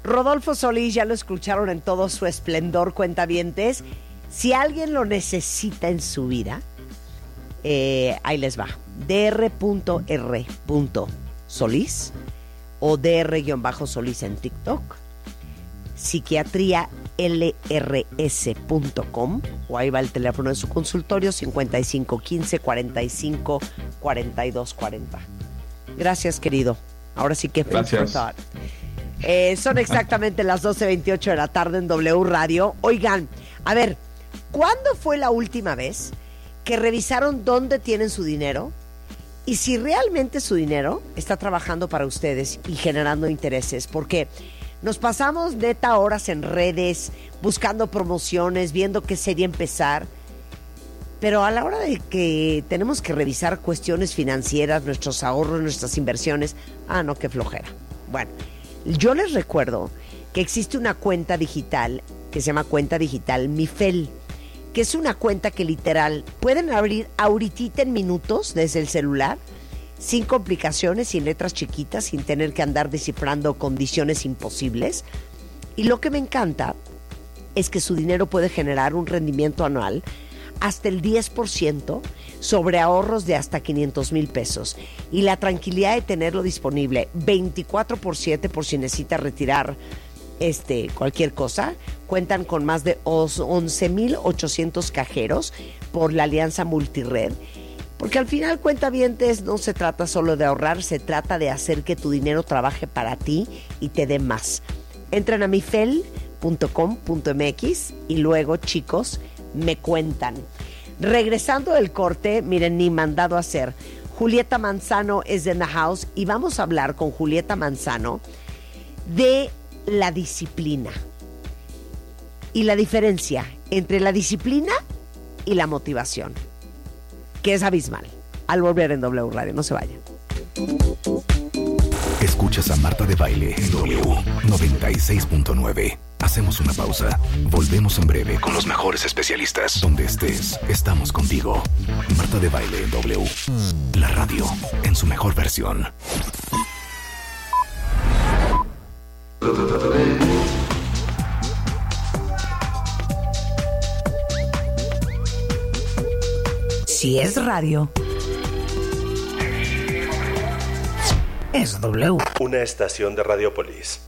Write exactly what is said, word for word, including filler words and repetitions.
Rodolfo Solís, ya lo escucharon en todo su esplendor, cuentavientes. Si alguien lo necesita en su vida, eh, ahí les va. dr punto r punto solís o dr-solís en TikTok. psiquiatría l r s punto com o ahí va el teléfono de su consultorio cincuenta y cinco quince cuarenta y cinco cuarenta y dos cuarenta. Gracias, querido. Ahora sí que gracias. Eh, son exactamente las doce veintiocho de la tarde en W Radio. Oigan, a ver, ¿cuándo fue la última vez que revisaron dónde tienen su dinero y si realmente su dinero está trabajando para ustedes y generando intereses? Porque nos pasamos neta horas en redes, buscando promociones, viendo qué serie empezar, pero a la hora de que tenemos que revisar cuestiones financieras, nuestros ahorros, nuestras inversiones, ah, no, qué flojera. Bueno, yo les recuerdo que existe una cuenta digital que se llama Cuenta Digital Mifel, que es una cuenta que literal pueden abrir ahorita en minutos desde el celular, sin complicaciones, sin letras chiquitas, sin tener que andar descifrando condiciones imposibles. Y lo que me encanta es que su dinero puede generar un rendimiento anual hasta el diez por ciento sobre ahorros de hasta quinientos mil pesos. Y la tranquilidad de tenerlo disponible veinticuatro por siete por si necesita retirar este, cualquier cosa. Cuentan con más de once mil ochocientos cajeros por la alianza Multired. Porque al final, cuentavientes, no se trata solo de ahorrar, se trata de hacer que tu dinero trabaje para ti y te dé más. Entren a mifel punto com punto m x y luego, chicos, me cuentan. Regresando del corte, miren, ni mandado a hacer. Julieta Manzano es in the house y vamos a hablar con Julieta Manzano de la disciplina y la diferencia entre la disciplina y la motivación, que es abismal. Al volver en W Radio, no se vayan. Escuchas a Marta de Baile en W noventa y seis punto nueve. Hacemos una pausa. Volvemos en breve con los mejores especialistas. Donde estés, estamos contigo. Marta de Baile en W. La radio en su mejor versión. Si es radio, es W. Una estación de Radiopolis.